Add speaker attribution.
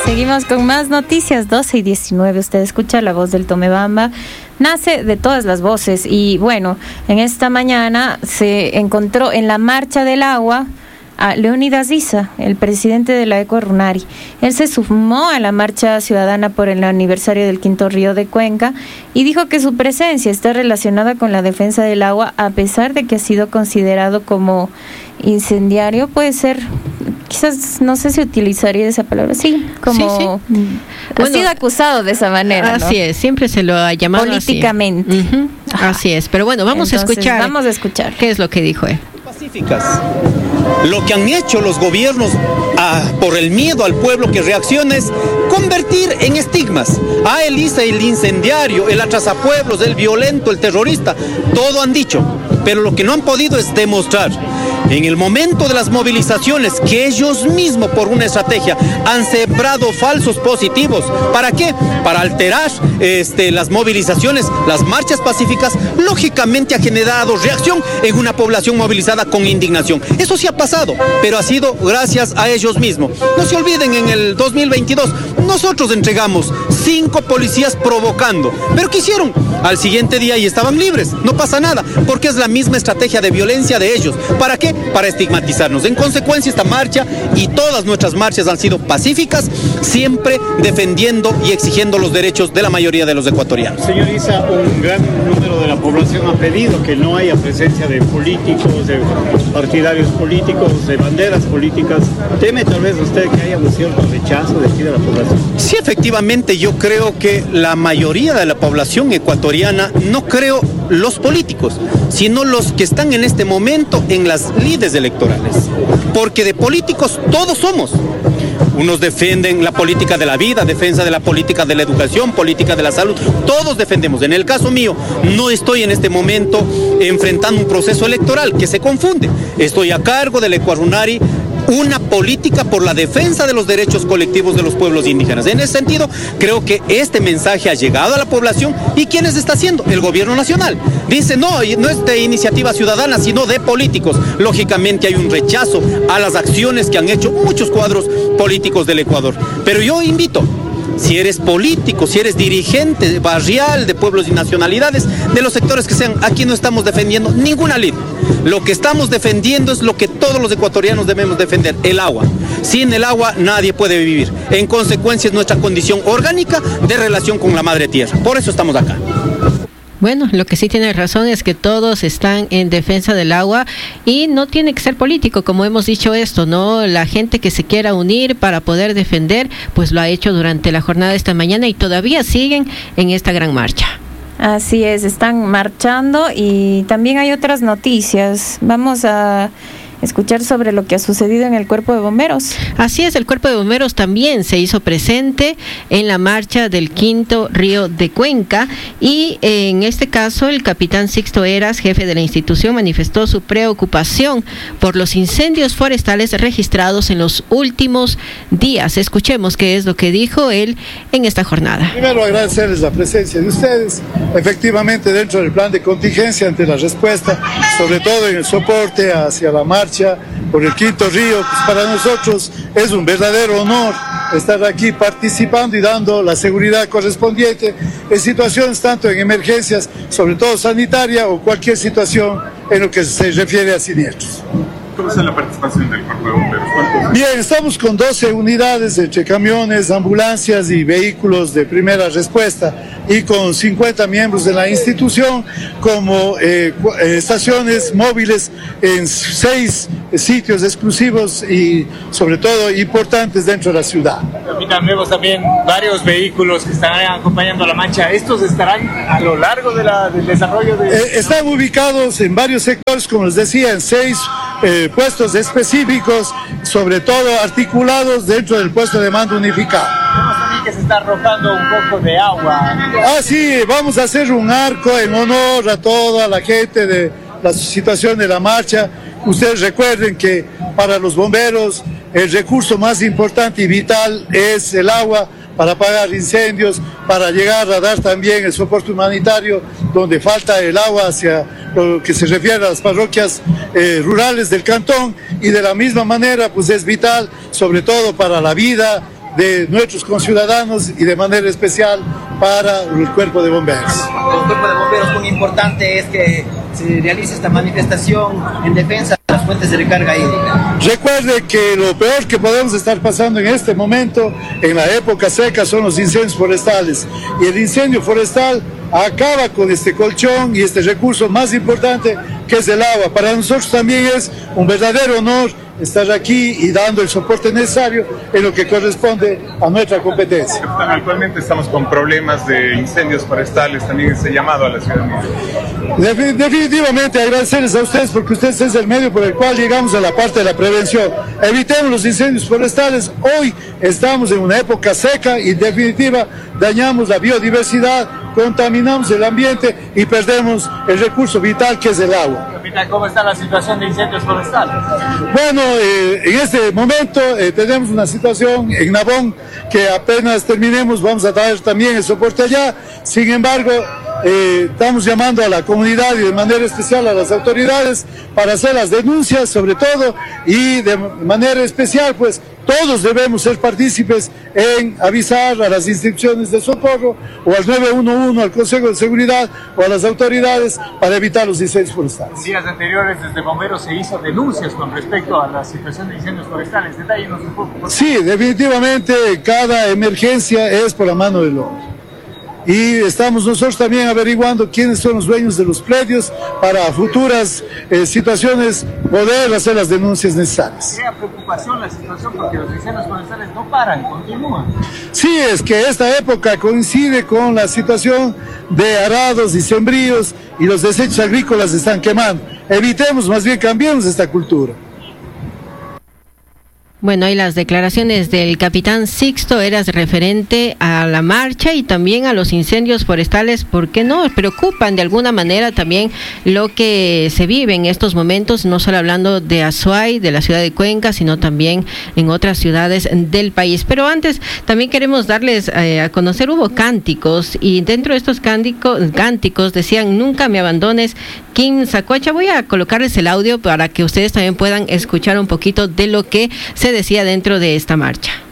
Speaker 1: Seguimos con más noticias, 12:19. Usted escucha la voz del Tomebamba. Nace de todas las voces. Y bueno, en esta mañana se encontró en la Marcha del Agua a Leonidas Issa, el presidente de la Ecuarunari. Él se sumó a la marcha ciudadana por el aniversario del quinto río de Cuenca y dijo que su presencia está relacionada con la defensa del agua, a pesar de que ha sido considerado como incendiario. Puede ser, quizás, no sé si utilizaría esa palabra, sí, como
Speaker 2: sí.
Speaker 1: Ha sido acusado de esa manera, ¿no?
Speaker 2: Así es, siempre se lo ha llamado
Speaker 1: políticamente.
Speaker 2: Así. Uh-huh. Así es, pero bueno, vamos a escuchar qué es lo que dijo él.
Speaker 3: Pacíficas. Lo que han hecho los gobiernos por el miedo al pueblo que reacciona es convertir en estigmas a Elisa, el incendiario, el atrasapueblos, el violento, el terrorista. Todo han dicho, pero lo que no han podido es demostrar. En el momento de las movilizaciones que ellos mismos por una estrategia han sembrado falsos positivos. ¿Para qué? Para alterar las movilizaciones, las marchas pacíficas, lógicamente ha generado reacción en una población movilizada con indignación. Eso sí ha pasado, pero ha sido gracias a ellos mismos. No se olviden, en el 2022 nosotros entregamos 5 policías provocando. ¿Pero qué hicieron? Al siguiente día y estaban libres. No pasa nada, porque es la misma estrategia de violencia de ellos. ¿Para qué? Para estigmatizarnos. En consecuencia, esta marcha y todas nuestras marchas han sido pacíficas, siempre defendiendo y exigiendo los derechos de la mayoría de los ecuatorianos.
Speaker 4: Señor Issa, un gran número de la población ha pedido que no haya presencia de políticos, de partidarios políticos, de banderas políticas. ¿Teme tal vez usted que haya un cierto rechazo de aquí de la población?
Speaker 3: Sí, efectivamente, yo creo que la mayoría de la población ecuatoriana, no creo los políticos, sino los que están en este momento en las lides electorales. Porque de políticos todos somos. Unos defienden la política de la vida, defensa de la política de la educación, política de la salud. Todos defendemos. En el caso mío, no estoy en este momento enfrentando un proceso electoral que se confunde. Estoy a cargo del Ecuarunari, una política por la defensa de los derechos colectivos de los pueblos indígenas. En ese sentido, creo que este mensaje ha llegado a la población. ¿Y quién es está haciendo? El gobierno nacional. Dice, no es de iniciativa ciudadana, sino de políticos. Lógicamente hay un rechazo a las acciones que han hecho muchos cuadros políticos del Ecuador. Pero yo invito, si eres político, si eres dirigente barrial de pueblos y nacionalidades, de los sectores que sean, aquí no estamos defendiendo ninguna lid. Lo que estamos defendiendo es lo que todos los ecuatorianos debemos defender, el agua. Sin el agua nadie puede vivir. En consecuencia es nuestra condición orgánica de relación con la madre tierra. Por eso estamos acá.
Speaker 2: Bueno, lo que sí tiene razón es que todos están en defensa del agua y no tiene que ser político, como hemos dicho esto, ¿no? La gente que se quiera unir para poder defender, pues lo ha hecho durante la jornada de esta mañana y todavía siguen en esta gran marcha.
Speaker 1: Así es, están marchando y también hay otras noticias. Vamos a escuchar sobre lo que ha sucedido en el Cuerpo de Bomberos.
Speaker 2: Así es, el Cuerpo de Bomberos también se hizo presente en la marcha del quinto río de Cuenca y en este caso el capitán Sixto Eras, jefe de la institución, manifestó su preocupación por los incendios forestales registrados en los últimos días. Escuchemos qué es lo que dijo él en esta jornada.
Speaker 5: Primero agradecerles la presencia de ustedes, efectivamente dentro del plan de contingencia ante la respuesta, sobre todo en el soporte hacia la marcha por el quinto río, pues para nosotros es un verdadero honor estar aquí participando y dando la seguridad correspondiente en situaciones tanto en emergencias, sobre todo sanitaria, o cualquier situación en lo que se refiere a siniestros.
Speaker 6: ¿Cómo está la participación del Cuerpo de Bomberos?
Speaker 5: Bien, estamos con 12 unidades entre camiones, ambulancias y vehículos de primera respuesta y con 50 miembros de la institución como estaciones móviles en 6 sitios exclusivos y sobre todo importantes dentro de la ciudad.
Speaker 4: Capitán, vemos también varios vehículos que están acompañando a la marcha. ¿Estos estarán a lo largo del desarrollo de...?
Speaker 5: Están ubicados en varios sectores, como les decía, en 6 puestos específicos, sobre todo articulados dentro del puesto de mando unificado.
Speaker 4: Vemos también que se está arrojando un poco de agua.
Speaker 5: Sí, vamos a hacer un arco en honor a toda la gente de la situación de la marcha. Ustedes recuerden que para los bomberos el recurso más importante y vital es el agua para apagar incendios, para llegar a dar también el soporte humanitario donde falta el agua hacia lo que se refiere a las parroquias rurales del cantón, y de la misma manera pues es vital sobre todo para la vida de nuestros conciudadanos y de manera especial para el Cuerpo de Bomberos.
Speaker 7: El Cuerpo de Bomberos, muy importante es que se realice esta manifestación en defensa de las fuentes de recarga hídrica.
Speaker 5: Recuerde que lo peor que podemos estar pasando en este momento, en la época seca, son los incendios forestales. Y el incendio forestal acaba con este colchón y este recurso más importante que es el agua. Para nosotros también es un verdadero honor estar aquí y dando el soporte necesario en lo que corresponde a nuestra competencia.
Speaker 6: Actualmente estamos con problemas de incendios forestales, también ese llamado a la ciudadanía.
Speaker 5: Definitivamente agradecerles a ustedes porque ustedes es el medio por el cual llegamos a la parte de la prevención. Evitemos los incendios forestales. Hoy estamos en una época seca y en definitiva dañamos la biodiversidad, contaminamos el ambiente y perdemos el recurso vital que es el agua.
Speaker 8: ¿Cómo está la situación de incendios forestales?
Speaker 5: Bueno, en este momento tenemos una situación en Nabón que apenas terminemos vamos a dar también el soporte allá. Sin embargo, estamos llamando a la comunidad y de manera especial a las autoridades para hacer las denuncias sobre todo y de manera especial pues todos debemos ser partícipes en avisar a las instituciones de socorro o al 911, al Consejo de Seguridad o a las autoridades para evitar los incendios forestales.
Speaker 8: Días anteriores desde Bomberos se hizo denuncias con respecto a la situación de incendios forestales. Detállenos un poco.
Speaker 5: Sí, definitivamente cada emergencia es por la mano del hombre. Y estamos nosotros también averiguando quiénes son los dueños de los predios para futuras situaciones poder hacer las denuncias necesarias.
Speaker 8: ¿Crea preocupación la situación porque los incendios forestales no paran, continúan?
Speaker 5: Sí, es que esta época coincide con la situación de arados y sembríos y los desechos agrícolas se están quemando. Evitemos, más bien cambiemos esta cultura.
Speaker 2: Bueno, y las declaraciones del capitán Sixto Eras referente a la marcha y también a los incendios forestales, ¿por qué no? Preocupan de alguna manera también lo que se vive en estos momentos, no solo hablando de Azuay, de la ciudad de Cuenca, sino también en otras ciudades del país. Pero antes también queremos darles a conocer, hubo cánticos y dentro de estos cánticos decían, nunca me abandones, Kim Sacocha. Voy a colocarles el audio para que ustedes también puedan escuchar un poquito de lo que se decía dentro de esta marcha.